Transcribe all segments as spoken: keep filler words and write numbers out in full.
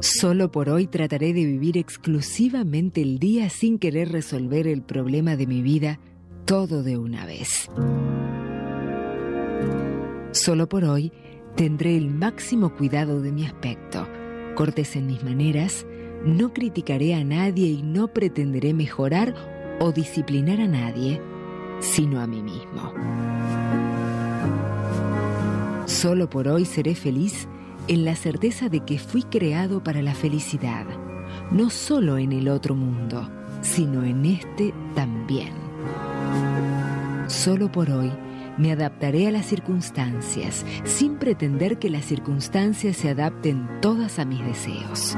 Solo por hoy trataré de vivir exclusivamente el día sin querer resolver el problema de mi vida todo de una vez. Solo por hoy tendré el máximo cuidado de mi aspecto, cortés en mis maneras, no criticaré a nadie y no pretenderé mejorar o disciplinar a nadie, sino a mí mismo. Solo por hoy seré feliz en la certeza de que fui creado para la felicidad, no solo en el otro mundo, sino en este también. Solo por hoy me adaptaré a las circunstancias, sin pretender que las circunstancias se adapten todas a mis deseos.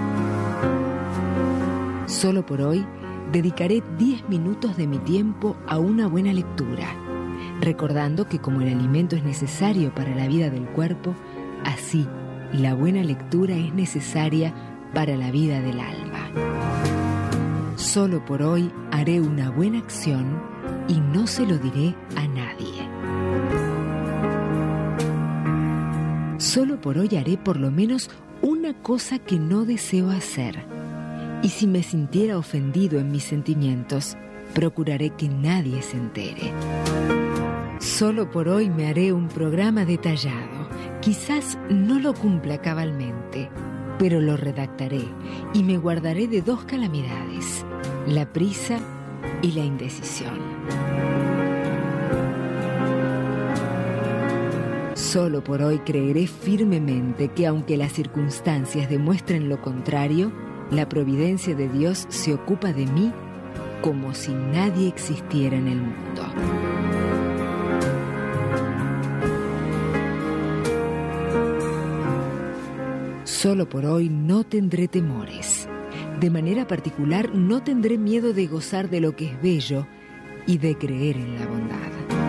Solo por hoy dedicaré diez minutos de mi tiempo a una buena lectura, recordando que como el alimento es necesario para la vida del cuerpo, así la buena lectura es necesaria para la vida del alma. Solo por hoy haré una buena acción y no se lo diré a nadie. Solo por hoy haré por lo menos una cosa que no deseo hacer. Y si me sintiera ofendido en mis sentimientos, procuraré que nadie se entere. Solo por hoy me haré un programa detallado. Quizás no lo cumpla cabalmente, pero lo redactaré y me guardaré de dos calamidades: la prisa y la indecisión. Solo por hoy creeré firmemente que aunque las circunstancias demuestren lo contrario, la providencia de Dios se ocupa de mí como si nadie existiera en el mundo. Solo por hoy no tendré temores. De manera particular, no tendré miedo de gozar de lo que es bello y de creer en la bondad.